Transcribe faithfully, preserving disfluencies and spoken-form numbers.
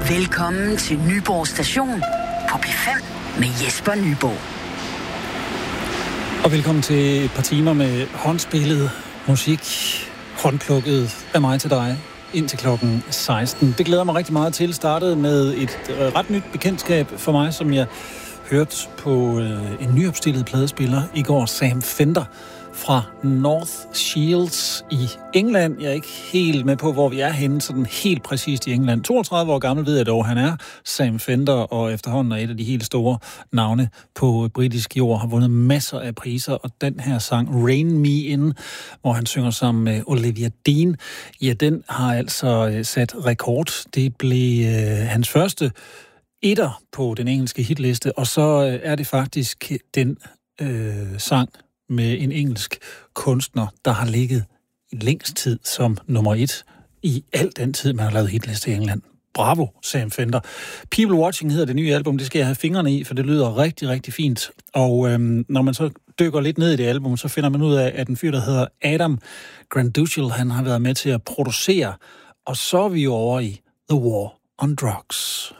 Velkommen til Nyborg Station på P fem med Jesper Nyborg. Og velkommen til et par timer med håndspillet musik, håndplukket af mig til dig, indtil klokken seksten. Det glæder mig rigtig meget til. Startede med et ret nyt bekendtskab for mig, som jeg hørte på øh, en nyopstillet pladespiller i går, Sam Fender fra North Shields i England. Jeg er ikke helt med på, hvor vi er henne, sådan helt præcist i England. toogtredive år gammel ved jeg dog, han er Sam Fender, og efterhånden er et af de helt store navne på britisk jord, har vundet masser af priser, og den her sang, Rain Me In, hvor han synger sammen med Olivia Dean, ja, den har altså sat rekord. Det blev øh, hans første etter på den engelske hitliste, og så øh, er det faktisk den øh, sang med en engelsk kunstner, der har ligget i længst tid som nummer et i al den tid, man har lavet hitliste i England. Bravo, Sam Fender. People Watching hedder det nye album, det skal jeg have fingrene i, for det lyder rigtig, rigtig fint. Og øhm, når man så dykker lidt ned i det album, så finder man ud af, at en fyr, der hedder Adam Granduciel, han har været med til at producere, og så er vi over i The War on Drugs.